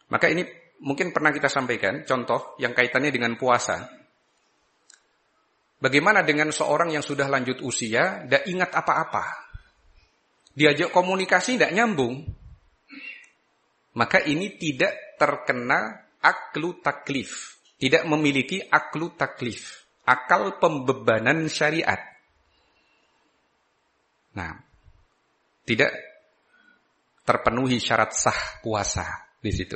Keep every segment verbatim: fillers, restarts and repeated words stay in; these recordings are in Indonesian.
Maka ini mungkin pernah kita sampaikan, contoh yang kaitannya dengan puasa. Bagaimana dengan seorang yang sudah lanjut usia, tidak ingat apa-apa. Diajak komunikasi tidak nyambung. Maka ini tidak terkena aklu taklif. Tidak memiliki aklu taklif. Akal pembebanan syariat. Nah, tidak terpenuhi syarat sah puasa di situ.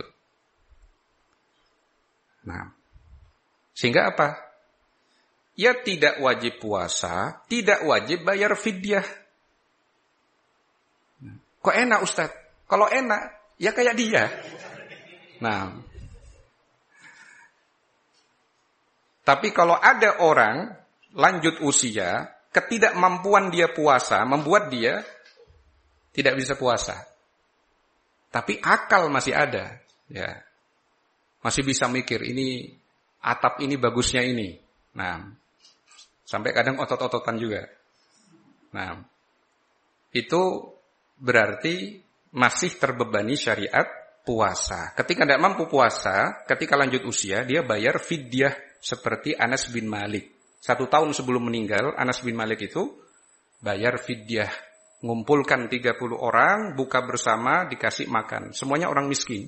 Nah, sehingga apa? Ya tidak wajib puasa, tidak wajib bayar fidyah. Kok enak Ustaz? Kalau enak, ya kayak dia. Nah, tapi kalau ada orang lanjut usia, ketidakmampuan dia puasa membuat dia tidak bisa puasa. Tapi akal masih ada, ya. Masih bisa mikir, ini atap ini bagusnya ini. Nah, sampai kadang otot-ototan juga. Nah, itu berarti masih terbebani syariat puasa. Ketika tidak mampu puasa, ketika lanjut usia, dia bayar fidyah seperti Anas bin Malik. Satu tahun sebelum meninggal, Anas bin Malik itu bayar fidyah. Ngumpulkan tiga puluh orang, buka bersama, dikasih makan. Semuanya orang miskin.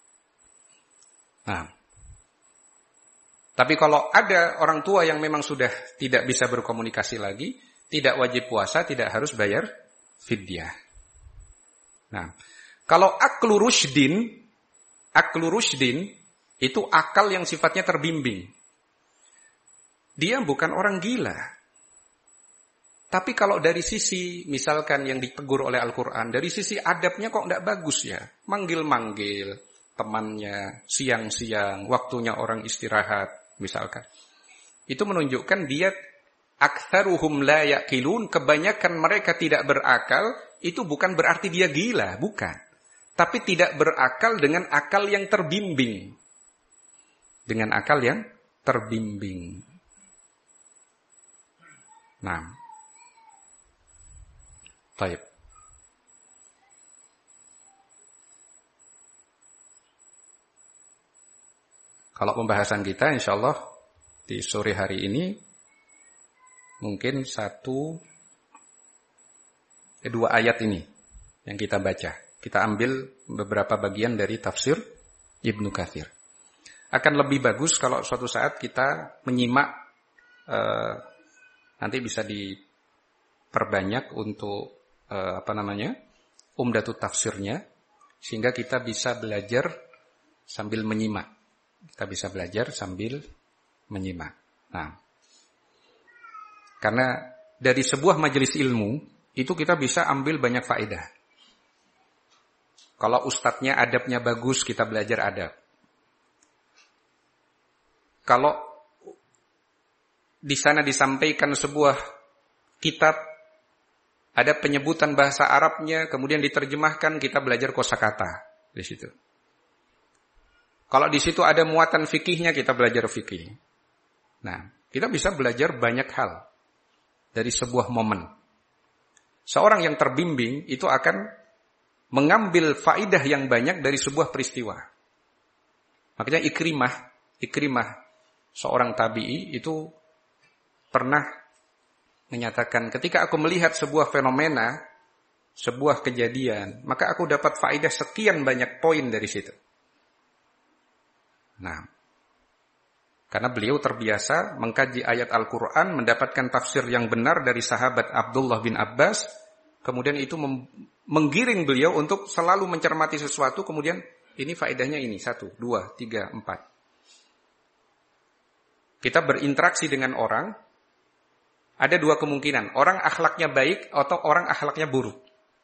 Nah, tapi kalau ada orang tua yang memang sudah tidak bisa berkomunikasi lagi, tidak wajib puasa, tidak harus bayar fidyah. Nah, kalau aklu rusydin, aklu rusydin itu akal yang sifatnya terbimbing. Dia bukan orang gila. Tapi kalau dari sisi, misalkan yang ditegur oleh Al-Quran, dari sisi adabnya kok tidak bagus ya. Manggil-manggil temannya, siang-siang, waktunya orang istirahat, misalkan. Itu menunjukkan dia aktsaruhum la yaqilun, kebanyakan mereka tidak berakal, itu bukan berarti dia gila, bukan. Tapi tidak berakal dengan akal yang terbimbing. Dengan akal yang terbimbing. Nah. Baik. Kalau pembahasan kita insyaallah di sore hari ini mungkin satu eh, dua ayat ini yang kita baca. Kita ambil beberapa bagian dari tafsir Ibnu Katsir. Akan lebih bagus kalau suatu saat kita menyimak eh, nanti bisa diperbanyak untuk eh, apa namanya? Umdatut tafsirnya sehingga kita bisa belajar sambil menyimak. Kita bisa belajar sambil menyimak. Nah, karena dari sebuah majelis ilmu itu kita bisa ambil banyak faedah. Kalau ustadznya adabnya bagus, kita belajar adab. Kalau di sana disampaikan sebuah kitab, ada penyebutan bahasa Arabnya, kemudian diterjemahkan, kita belajar kosakata di situ. Kalau di situ ada muatan fikihnya, kita belajar fikih. Nah, kita bisa belajar banyak hal dari sebuah momen. Seorang yang terbimbing itu akan mengambil faidah yang banyak dari sebuah peristiwa. Makanya Ikrimah, Ikrimah seorang tabi'i itu pernah menyatakan, ketika aku melihat sebuah fenomena, sebuah kejadian, maka aku dapat faidah sekian banyak poin dari situ. Nah, karena beliau terbiasa mengkaji ayat Al-Quran, mendapatkan tafsir yang benar dari sahabat Abdullah bin Abbas, kemudian itu mem- menggiring beliau untuk selalu mencermati sesuatu, kemudian ini faedahnya ini, satu, dua, tiga, empat. Kita berinteraksi dengan orang, ada dua kemungkinan, orang akhlaknya baik atau orang akhlaknya buruk.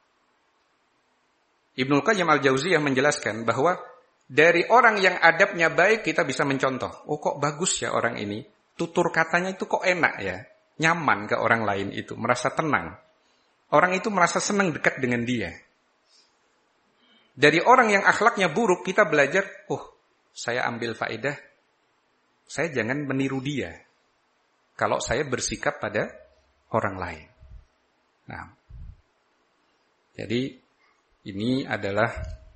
Ibnul Qayyim Al-Jauziyah menjelaskan bahwa dari orang yang adabnya baik kita bisa mencontoh. Oh kok bagus ya orang ini. Tutur katanya itu kok enak ya. Nyaman ke orang lain itu. Merasa tenang. Orang itu merasa senang dekat dengan dia. Dari orang yang akhlaknya buruk kita belajar. Oh saya ambil faedah. Saya jangan meniru dia. Kalau saya bersikap pada orang lain. Nah. Jadi ini adalah